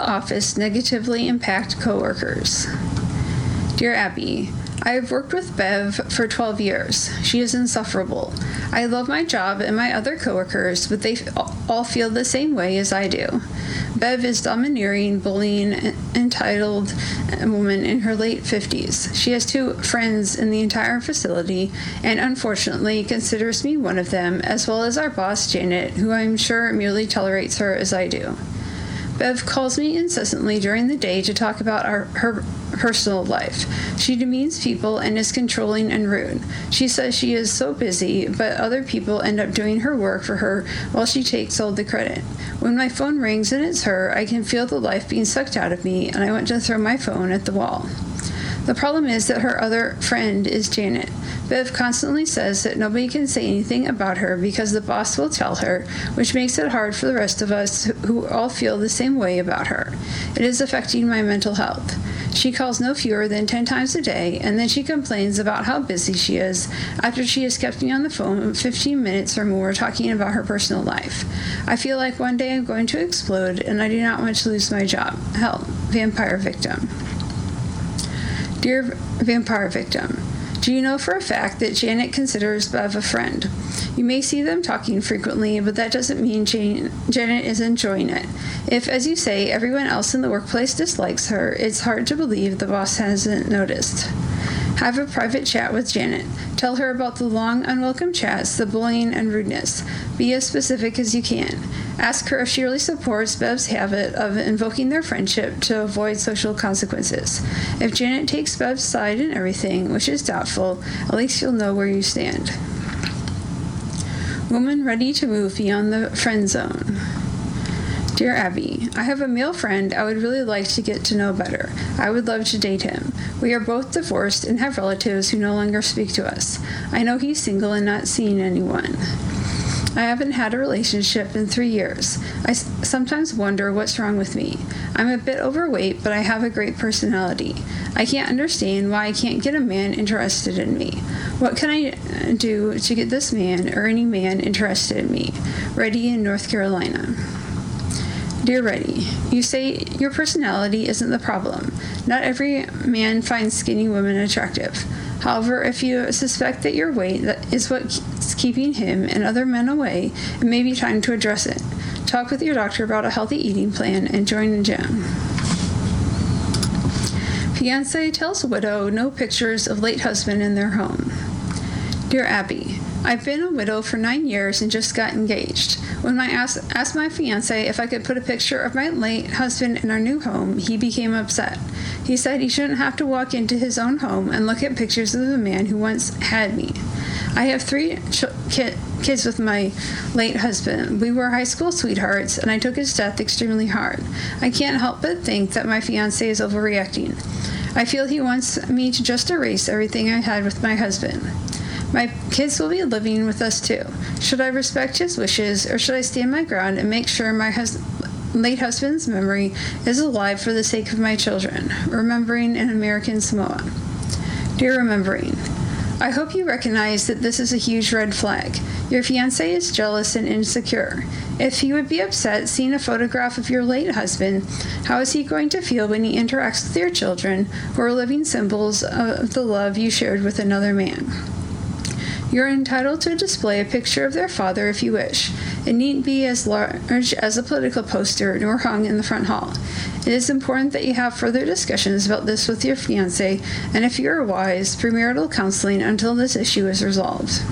office negatively impact coworkers? Dear Abby, I have worked with Bev for 12 years. She is insufferable. I love my job and my other coworkers, but they all feel the same way as I do. Bev is domineering, bullying, entitled woman in her late 50s. She has 2 friends in the entire facility and unfortunately considers me one of them, as well as our boss, Janet, who I'm sure merely tolerates her as I do. Bev calls me incessantly during the day to talk about her personal life. She demeans people and is controlling and rude. She says she is so busy, but other people end up doing her work for her while she takes all the credit. When my phone rings and it's her, I can feel the life being sucked out of me, and I want to throw my phone at the wall. The problem is that her other friend is Janet. Bev constantly says that nobody can say anything about her because the boss will tell her, which makes it hard for the rest of us who all feel the same way about her. It is affecting my mental health. She calls no fewer than 10 times a day, and then she complains about how busy she is after she has kept me on the phone 15 minutes or more talking about her personal life. I feel like one day I'm going to explode, and I do not want to lose my job. Help. Vampire victim. Dear vampire victim, do you know for a fact that Janet considers Bev a friend? You may see them talking frequently, but that doesn't mean Janet is enjoying it. If, as you say, everyone else in the workplace dislikes her, it's hard to believe the boss hasn't noticed. Have a private chat with Janet. Tell her about the long, unwelcome chats, the bullying, and rudeness. Be as specific as you can. Ask her if she really supports Bev's habit of invoking their friendship to avoid social consequences. If Janet takes Bev's side in everything, which is doubtful, at least you'll know where you stand. Woman ready to move beyond the friend zone. Dear Abby, I have a male friend I would really like to get to know better. I would love to date him. We are both divorced and have relatives who no longer speak to us. I know he's single and not seeing anyone. I haven't had a relationship in 3 years. I sometimes wonder what's wrong with me. I'm a bit overweight, but I have a great personality. I can't understand why I can't get a man interested in me. What can I do to get this man or any man interested in me? Reddy in North Carolina. Dear Reddy, you say your personality isn't the problem. Not every man finds skinny women attractive. However, if you suspect that your weight is what's keeping him and other men away, it may be time to address it. Talk with your doctor about a healthy eating plan and join a gym. Fiancé tells widow no pictures of late husband in their home. Dear Abby, I've been a widow for 9 years and just got engaged. When I asked my fiancé if I could put a picture of my late husband in our new home, he became upset. He said he shouldn't have to walk into his own home and look at pictures of the man who once had me. I have 3 kids with my late husband. We were high school sweethearts, and I took his death extremely hard. I can't help but think that my fiancé is overreacting. I feel he wants me to just erase everything I had with my husband. My kids will be living with us too. Should I respect his wishes, or should I stand my ground and make sure my late husband's memory is alive for the sake of my children? Remembering in American Samoa. Dear Remembering, I hope you recognize that this is a huge red flag. Your fiancé is jealous and insecure. If he would be upset seeing a photograph of your late husband, how is he going to feel when he interacts with your children, who are living symbols of the love you shared with another man? You are entitled to display a picture of their father if you wish. It needn't be as large as a political poster nor hung in the front hall. It is important that you have further discussions about this with your fiancé, and if you are wise, premarital counseling until this issue is resolved.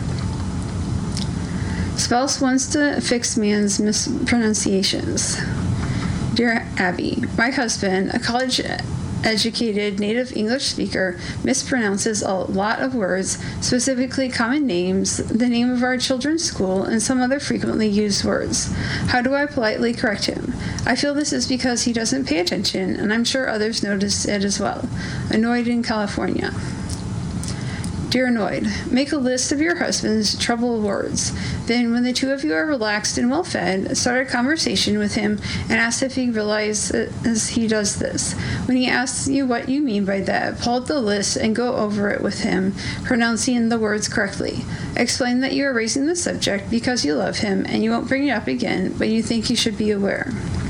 Spouse wants to fix man's mispronunciations. Dear Abby, my husband, a college-educated native English speaker, mispronounces a lot of words, specifically common names, the name of our children's school, and some other frequently used words. How do I politely correct him? I feel this is because he doesn't pay attention, and I'm sure others notice it as well. Annoyed in California. Dear Annoyed, make a list of your husband's trouble words. Then, when the two of you are relaxed and well-fed, start a conversation with him and ask if he realizes he does this. When he asks you what you mean by that, pull out the list and go over it with him, pronouncing the words correctly. Explain that you are raising the subject because you love him and you won't bring it up again, but you think he should be aware.